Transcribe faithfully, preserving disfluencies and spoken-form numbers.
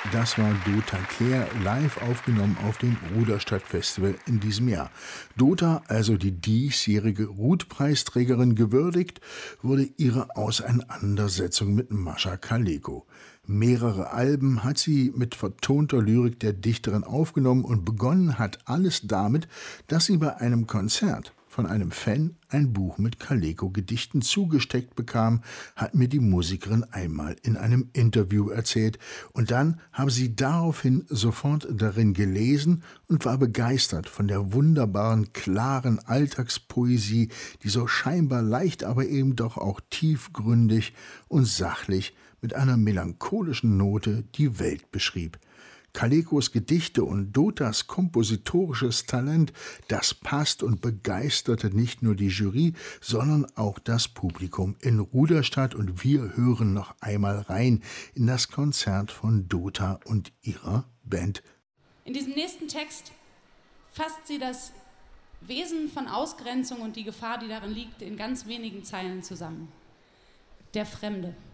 Das war Dota Kehr, live aufgenommen auf dem Ruderstadt-Festival in diesem Jahr. Dota, also die diesjährige Rut-Preisträgerin, gewürdigt wurde ihre Auseinandersetzung mit Mascha Kaleko. Mehrere Alben hat sie mit vertonter Lyrik der Dichterin aufgenommen und begonnen hat alles damit, dass sie bei einem Konzert von einem Fan ein Buch mit Kaleko-Gedichten zugesteckt bekam, hat mir die Musikerin einmal in einem Interview erzählt. Und dann habe sie daraufhin sofort darin gelesen und war begeistert von der wunderbaren, klaren Alltagspoesie, die so scheinbar leicht, aber eben doch auch tiefgründig und sachlich mit einer melancholischen Note die Welt beschrieb. Kalekos Gedichte und Dotas kompositorisches Talent, das passt und begeisterte nicht nur die Jury, sondern auch das Publikum in Ruderstadt. Und wir hören noch einmal rein in das Konzert von Dota und ihrer Band. In diesem nächsten Text fasst sie das Wesen von Ausgrenzung und die Gefahr, die darin liegt, in ganz wenigen Zeilen zusammen. Der Fremde.